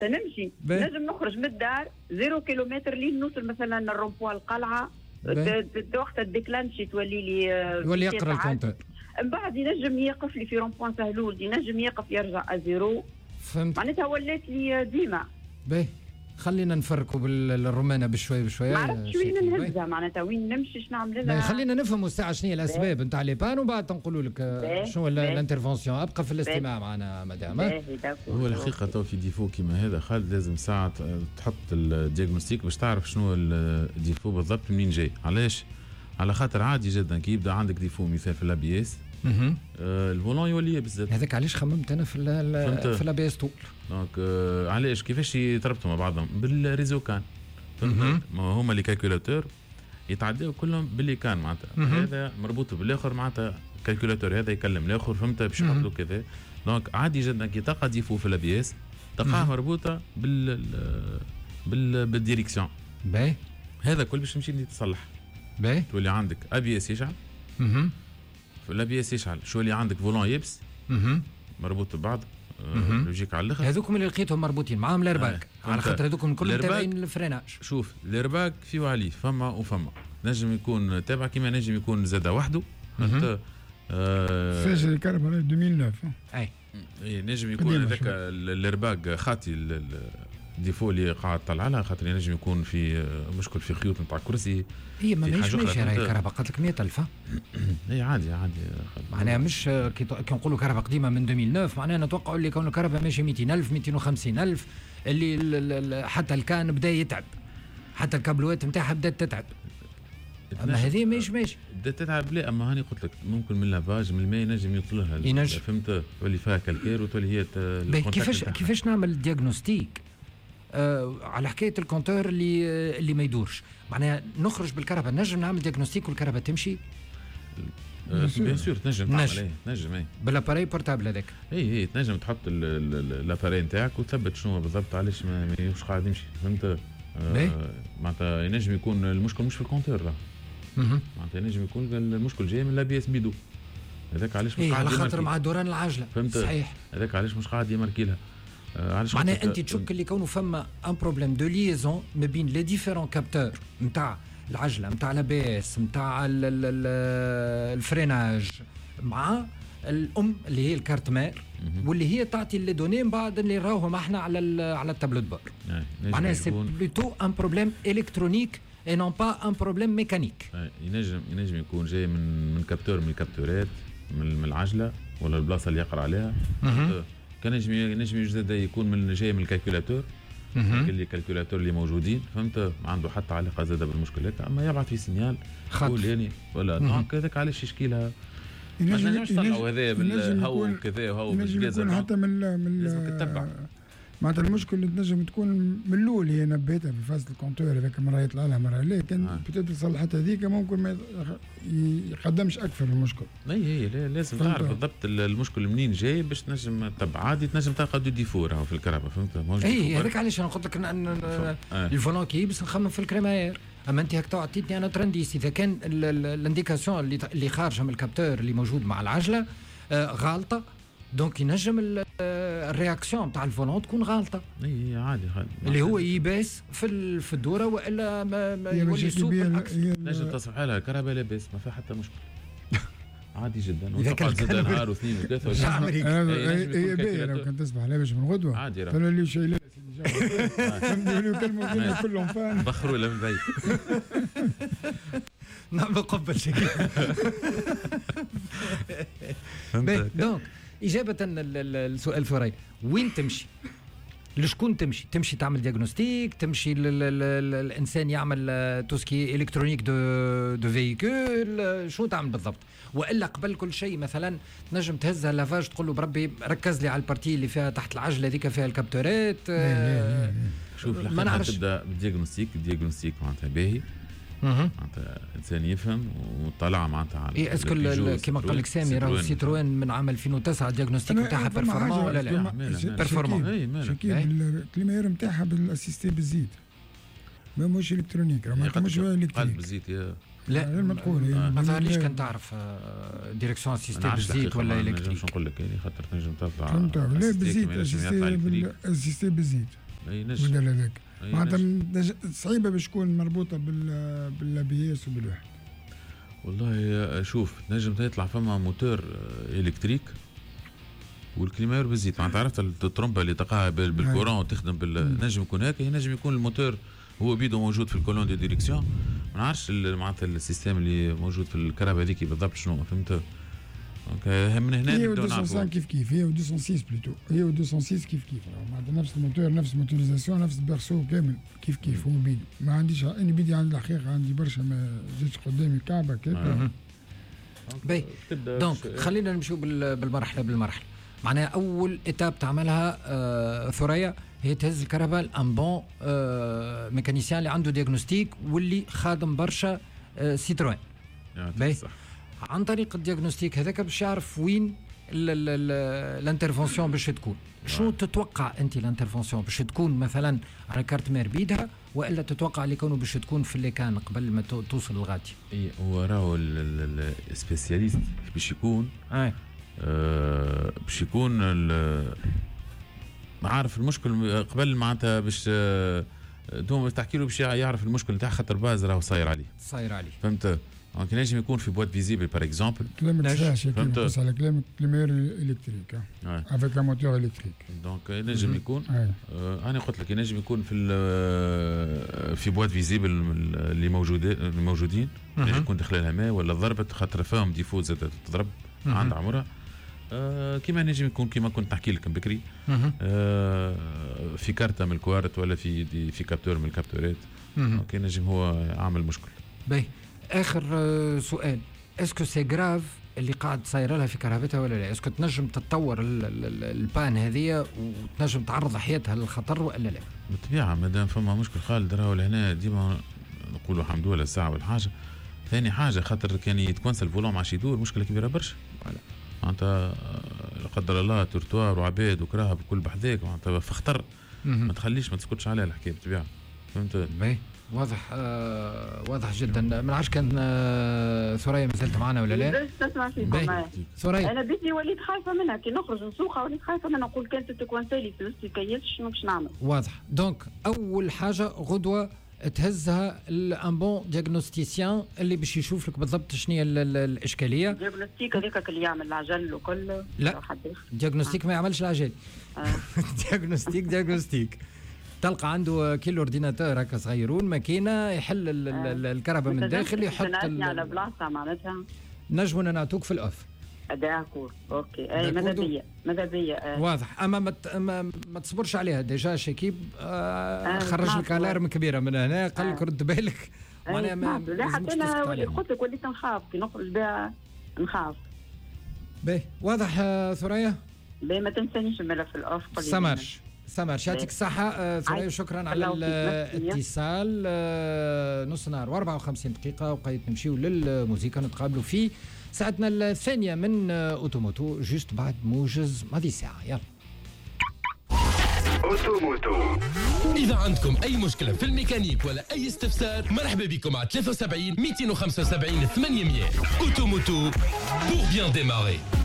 تنمشي نجم نخرج من الدار 0 كيلومتر لين نوصل مثلا الرومبوان القلعه، وقت الديكلانشي تولي لي يولي يقرا الكونتور، من بعد ينجم يقف لي في رومبوان سهلول، ينجم يقف يرجع ازيرو. فهمت معناتها ولات لي ديما. باهي خلينا نفرقوا بالرومانه بشوي بشوي. ما عرفتش وين نهزها معناتها وين نمشي شنو نعمل لها. خلينا نفهموا الساعه شنو هي الاسباب نتاع لي بان، وبعد نقولوا لك شنو الانترفونسيون. ابقى في الاستماع معنا مدام. هو الحقيقه تو في ديفو كيما هذا خالد لازم ساعه تحط الدياغنوستيك باش تعرف شنو الديفو بالضبط منين جاي. علاش؟ على خاطر عادي جدا كي يبدا عندك ديفو مثال في الابي اس الفولون يولي بالذات. هذاك علاش خممت انا في الابي اس طول. دونك علاش كيفاش يتربطوا مع بعضهم بالريزو كان. ما هما لي كالكولاتور يتعداو كلهم باللي كان معناتها هذا مربوط بالاخر معناتها كالكولاتور هذا يكلم الاخر فهمت باش يحط له كذا. دونك عادي جدا كي تلقى ديفو في الابي اس تلقاها مربوطه بالديريكسيون. باهي هذا كل باش تمشي تصلح. باهي تولي عندك ابي اس يشعل في الابي اس يشعل، شو اللي عندك فولون يبس مربوط ببعض لوجيك على الاخر. هذوكم اللي لقيتهم مربوطين معاهم الارباك على خاطر هذوكم كلهم تابعين الفريناج. شوف الارباك فيه عليه فما وفما نجم يكون تابع كيما نجم يكون زاد وحده. انت سجل الكهرباء 2009 اي نجم يكون هذاك الارباك خاطي الديفو اللي قاعد طلع لها خاطر ينجم يكون في مشكل في خيوط نتاع الكرسي. هي ماهيش ماشي راهي كهرباء قالت لك 100,000. هي عادي معناها مش كي نقولوا كهرباء قديمه من 2009 معناها نتوقعوا اللي كون الكهرباء ماشي 200,000 250,000 اللي حتى الكان بدا يتعب، حتى الكابلوات نتاعها بدات تتعب. اما هذه ماشي بدات تتعب. لا اما هاني قلت لك ممكن من لافاج من الماء ينجم يوصل لها فهمت تولي فيها كالكير وتولي هي كيفاش نعمل دياغنوستيك على حكايه الكونتور اللي ما يدورش. معناها نخرج بالكهرباء نجم نعمل دياغنوستيك والكهرباء تمشي. بيان سور نجم بالاباري بورتابل هذاك. اي تنجم تحط الاباري نتاعك وتثبت شنو بالضبط علاش مش قاعد يمشي فهمت. معناتها ينجم يكون المشكل مش في الكونتور معناتها ينجم يكون المشكل جاي من الابي اس بيدو. هذاك علاش مش قاعد على خاطر مع دوران العجله. فهمت صحيح. هذاك علاش مش قاعد يماركي لها. معناها انت تشك اللي كونه فما ان بروبليم دو ليزون ما بين لي ديفيرون كابتور نتاع العجله نتاع الابيس نتاع الفريناج مع الام اللي هي الكارت مير واللي هي تعطي لي دوني من بعد اللي راوهم احنا على التابلو دبار. معناها سي بلوتو ان بروبليم الكترونيك اي نون با ان بروبليم ميكانيك. ينجم يكون جاي من كابتور من الكابتورات من العجله ولا البلاصه اللي يقرا عليها. كان نجم زاد يكون من جاي من الكالكولاتور كل الكالكولاتور اللي موجودين فهمت ما عنده حتى علاقه زاده بالمشكل هيك اما يبعث في سينيال يقول يعني ولا دونك هذاك علاش يشكيلها. ما نجمش نطلعوا هذا بالهو وكذا وهو بالجازة حتى من لازم تتبع معناتها المشكل اللي تنجم تكون من الاول هي نبيتها في فاز الكونتور هذاك مره يطلع لها مره لا كان بتبدا صلحت هذيك ممكن ما يقدمش اكثر المشكل. هي لازم تعرف بالضبط المشكل منين جاي باش تنجم تتبع. عادي تنجم تلقى دو ديفو راهو في الكهرباء فهمت. هذاك علاش انا قلت لك ان الفولون كي بس نخمم في الكريماير. اما انت هكا عطيتني انا ترنديس اذا كان الانديكاسيون اللي خارجه من الكابتور اللي موجود مع العجله غالطه دونك ينجم الرياكسيون تاع الفولون تكون غالطه. اي عادي اللي هو يباس في الدوره والا ما يولي يسوق بالعكس. نجم تصبح لها الكهرباء لاباس ما فيها حتى مشكل. عادي جدا وتقعد زاد نهار واثنين وثلاثه اي باهي لو كان تصبح لاباس من غدوه عادي قالوا لي شيء لا فهمتوا كلمه كلهم فان بخروا له من بعيد نعم قبل شيء. دونك إجابة السؤال ثري وين تمشي؟ لشكون تمشي تعمل دياغنوستيك تمشي الإنسان يعمل توسكي إلكترونيك دو فييكول شو تعمل بالضبط؟ وإلا قبل كل شيء مثلا تنجم تهزها لافاج تقول له بربي ركز لي على البارتي اللي فيها تحت العجلة ذيك فيها الكابتورات. شوف لحد تبدأ بالدياغنوستيك معناتها باهي معناتها انسان يفهم وطلع معناتها على اسكو كما قال لك سامي راهو سيتروين من عام 2009 الدياغنوستيك نتاعها بيرفورمون ولا لا؟ بيرفورمون شكيب الكليمير نتاعها بالاسيستي بالزيت مش الكترونيك مش قلب بالزيت لا ما تقول ما ظهرليش كان تعرف ديريكسيون اسيستي بالزيت ولا الكتريك. نقول لك يعني خاطر تنجم تطلع لا بالزيت اسيستي بالزيت بدل هذاك معناتها صعيبه باش تكون مربوطه بالابياس وبالواحد. والله شوف نجم يطلع فما موتور الكتريك والكليماير بالزيت. معناتها عرفت الترومبه اللي تقعها بالكورون وتخدم نجم يكون هكا. نجم يكون الموتور هو بيدو موجود في الكولون دي ديريكسيون. ما نعرفش معناتها السيستم اللي موجود في الكهرباء هذيك بالضبط شنو فهمت. دونك من هنا هي 205 كيف هي 206 بلوتو هي 206 كيف معناتها نفس الموتور نفس الموتوريزاسيون نفس البرسو كامل كيف هو بيدو. ما عنديش انا بيدي عندي الحقيقه عندي برشا ما جاتش قدامي كعبه كذا. باهي دونك خلينا نمشيو بالمرحله. معناها اول ايتاب تعملها ثريا هي تهز الكهرباء الامبون ميكانيسيان اللي عنده ديagnostic واللي خادم برشا سيتروين. باهي عن طريق الديagnostic هذاك باش يعرف وين الانترفونسيون باش تكون. شو تتوقع انت الانترفونسيون باش تكون مثلا على كارت مير بيدها والا تتوقع اللي يكونوا باش تكون في اللي كان قبل ما توصل للغاتي؟ اي هو راهو السبيسياليست باش يكون باش يكون عارف المشكل قبل معناتها باش دوم تحكي له باش يعرف المشكل نتاع خاطر باز راهو صاير عليه فهمت. دونك نجم يكون في بوات فيزيبل باغ اكزومبل. كلامك صحيح بس على كلامك كليمير الكتريك افيك ان موتور الكتريك. دونك نجم يكون انا قلت لك نجم يكون في بوات فيزيبل اللي موجودين نجم يكون داخل لها ماء ولا ضربت خاطر فيهم ديفو زاد تضرب عند عمرها. كيما نجم يكون كيما كنت نحكي لك بكري في كارتة من الكوارت ولا في كابتور من الكابتورات. اوكي نجم هو عامل مشكل. باهي اخر سؤال اسكو سي غراف اللي قاعد صاير لها في كهربتها ولا لا؟ اسكو تنجم تتطور البان هذه وتنجم تعرض حياتها للخطر ولا لا؟ بالطبيعه مادام فما مشكل خالد راهو لهنا ديما نقولوا الحمد لله الساعه والحاجه. ثاني حاجه خاطر كان يتكونسل الفولون ماشي يدور مشكله كبيره برشا. معناتها لا قدر الله تورتوار وعباد وكراهب بكل بحذاك معناتها فخطر ما تخليش ما تسكتش عليها الحكايه بالطبيعه فهمت. باهي واضح واضح جدا. ما نعرفش كان ثريا ما زالت معنا ولا لا؟ نسمع فيكم ثريا. انا بيتي وليت خايفه منها كي نخرج نسوقها وليت خايفه منها نقول كانت تكونسالي فلوسي كيفاش شنو باش نعمل. واضح. دونك اول حاجه غدوه تهزها الامبون ديagnosticien اللي باش يشوف لك بالضبط شنو هي الاشكاليه. ديagnostic هذاك اللي يعمل العجل وكل لا ديagnostic ما يعملش العجل. ديagnostic تلقى عنده كيلو اورديناتور هكا صغيرون ماكينه يحل الكهرباء من الداخل يحط على بلاصه معناتها نجموا نعطوك في الاوف. داكور اوكي اي ماذا بيا واضح. اما ما تصبرش عليها ديجا شكيب خرج لك الارم كبيره من هنا قال لك رد بالك معناها ما حتى انا قلت لك وليت نخاف كي نخرج بها نخاف. باهي واضح ثريا. باهي ما تنسانيش الملف الاوف سمرش يعطيك الصحة ثريا شكرا على الاتصال. نص نهار و54 دقيقة وقيت نمشيو للموسيقى نتقابلوا في ساعتنا الثانية من اوتوموتو جوست بعد موجز ماضي ساعة. يلا اوتوموتو. إذا عندكم أي مشكلة في الميكانيك ولا أي استفسار مرحبا بكم على 73 275 800. اوتوموتو pour bien démarrer.